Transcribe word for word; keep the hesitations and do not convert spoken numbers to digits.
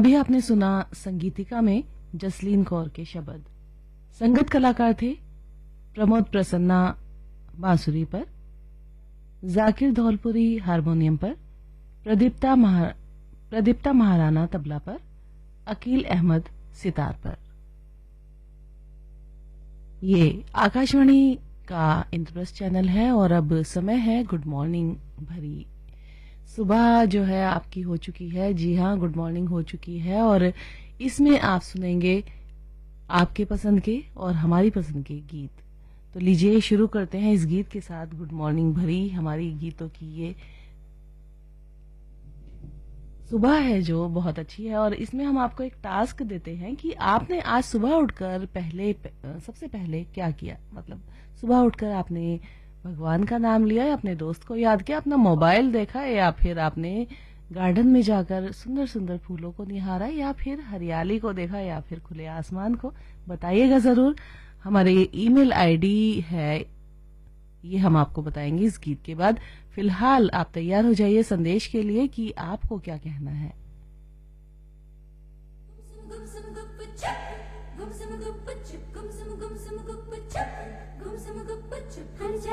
अभी आपने सुना संगीतिका में जसलीन कौर के शब्द। संगत कलाकार थे प्रमोद प्रसन्ना बांसुरी पर, जाकिर धौलपुरी हारमोनियम पर, प्रदीप्ता महा प्रदीप्ता महाराणा तबला पर, अकील अहमद सितार पर। ये आकाशवाणी का इंद्रप्रस्थ चैनल है और अब समय है गुड मॉर्निंग भरी। सुबह जो है आपकी हो चुकी है, जी हाँ, गुड मॉर्निंग हो चुकी है और इसमें आप सुनेंगे आपके पसंद के और हमारी पसंद के गीत। तो लीजिए शुरू करते हैं इस गीत के साथ। गुड मॉर्निंग भरी हमारी गीतों की ये सुबह है जो बहुत अच्छी है और इसमें हम आपको एक टास्क देते हैं कि आपने आज सुबह उठकर पहले सबसे पहले क्या किया। मतलब सुबह उठकर आपने भगवान का नाम लिया या अपने दोस्त को याद किया, अपना मोबाइल देखा या फिर आपने गार्डन में जाकर सुंदर सुंदर फूलों को निहारा या फिर हरियाली को देखा या फिर खुले आसमान को। बताइएगा जरूर। हमारे ईमेल आईडी है, ये हम आपको बताएंगे इस गीत के बाद। फिलहाल आप तैयार हो जाइए संदेश के लिए कि आपको क्या कहना है।